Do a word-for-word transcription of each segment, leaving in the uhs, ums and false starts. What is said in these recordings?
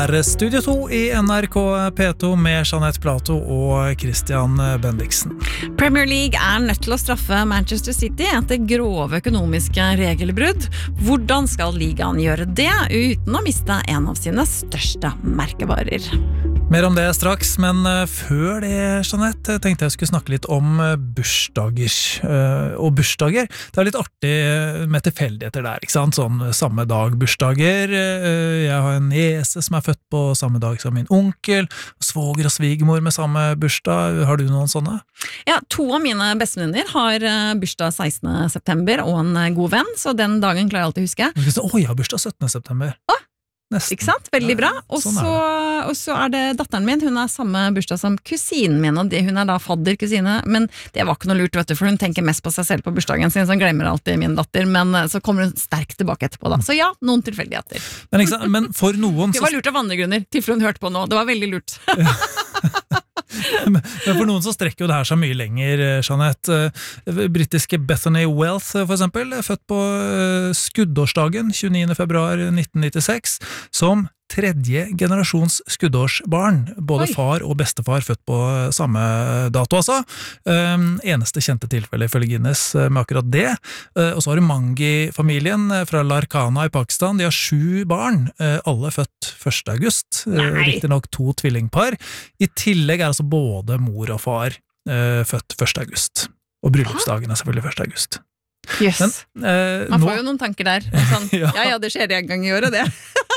Er Studio to i N R K P to med Jeanette Plato og Christian Bendiksen. Premier League er nødt til å straffe Manchester City etter grove økonomiske regelbrudd. Hvordan skal ligaen gjøre det uten å miste en av sine største merkevarer? Mer om det straks, men før det, Jeanette, tenkte jeg skulle snakke litt om bursdager. Og bursdager, det er litt artig med tilfeldigheter der, ikke sant? Sånn samme dag bursdager. Jeg har en niese som er født på samme dag som min onkel, svoger og svigermor med samme bursdag. Har du noen sånne? Ja, to av mine bestevenninner har bursdag sekstende september og en god venn, så den dagen klarer jeg alltid å huske. Å, jeg har bursdag syttende september. Å, nesten. Ikke sant? Veldig bra. Og sånn så, og så er det datteren min, hun er samme bursdag som kusinen min, og det, hun er da fadder-kusine, men det var ikke noe lurt, vet du, for hun tenker mest på seg selv på bursdagen sin, så hun glemmer alltid min datter, men så kommer hun sterkt tilbake etterpå da. Så ja, noen tilfeldigheter. Men, ikke sant? Men for noen... Det var lurt av andre grunner, tilfelle hun hørte på nå. Det var veldig lurt. Men for noen så strekker jo det her seg mye lenger, Jeanette. Britiske Bethany Wells, for eksempel, er født på skuddårsdagen tjueniende februar nitten nittiseks, som tredje generasjons skuddårsbarn. Både Oi. Far og bestefar født på samme dato, altså. Um, eneste kjente tilfelle ifølge Guinness med akkurat det. Uh, og så har du Mangi-familien fra Larkana i Pakistan. De har sju barn, uh, alle født første august. Uh, riktig nok to tvillingpar. I tillegg er altså både mor og far uh, født første august. Og bryllupsdagen er selvfølgelig første august. Yes. Men, uh, Man får nå... jo noen tanker der. Sånn, ja. ja, ja, det skjer en gang i året, det.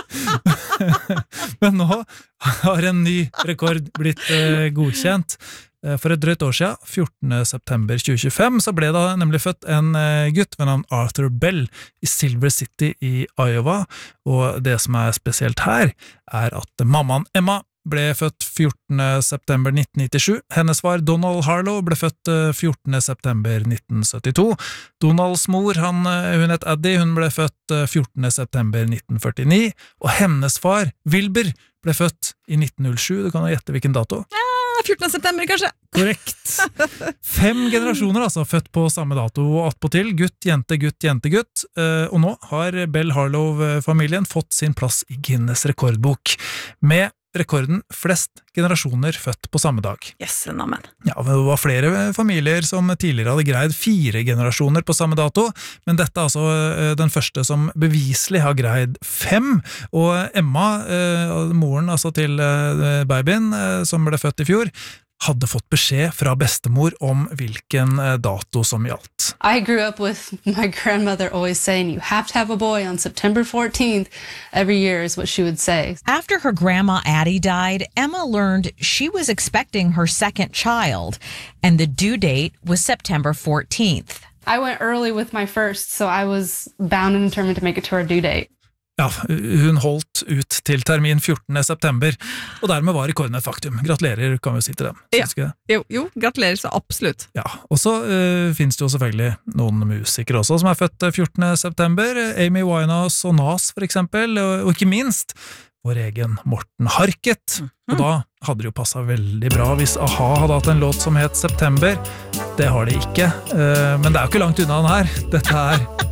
Men nå har en ny rekord blitt uh, godkjent. Uh, for et drøyt år siden, fjortende september tjue tjuefem, så ble da nemlig født en uh, gutt ved navn Arthur Bell i Silver City i Iowa, og det som er spesielt her, er at mammaen Emma ble født fjortende september nitten nittisju. Hennes far Donald Harlow ble født fjortende september nitten syttito. Donalds mor, han, hun het Addie, hun ble født fjortende september nitten førtini. Og hennes far, Wilbur, ble født i nitten null sju. Du kan jo gjette hvilken dato. Ja, fjortende september kanskje. Korrekt. Fem generasjoner altså, født på samme dato, og attpåtil gutt, jente, gutt, jente, gutt. Og nå har Bell Harlow-familien fått sin plass i Guinness rekordbok, med rekorden flest generasjoner født på samme dag. Yes, amen. Ja, det var flere familier som tidligere hadde greid fire generasjoner på samme dato, men dette er altså den første som beviselig har greid fem, og Emma, moren altså til babyen, som ble født i fjor, hadde fått beskjed fra bestemor om hvilken dato som gjaldt. I grew up with my grandmother always saying, you have to have a boy on September fourteenth every year is what she would say. After her grandma Addie died, Emma learned she was expecting her second child, and the due date was September fourteenth. I went early with my first, so I was bound and determined to make it to our due date. Ja, hun holdt ut til termin fjortende september, og dermed var rekorden et faktum. Gratulerer, kan vi si til dem. Ja. Jo, jo, gratulerer så absolutt. Ja, og så uh, finnes det jo selvfølgelig noen musikere også som er født fjortende september. Amy Winehouse og Nas for eksempel, og, og ikke minst vår egen Morten Harket. Mm-hmm. Og da hadde det jo passet veldig bra hvis A-ha hadde hatt en låt som het September. Det har de ikke, uh, men det er jo ikke langt unna den her. Dette er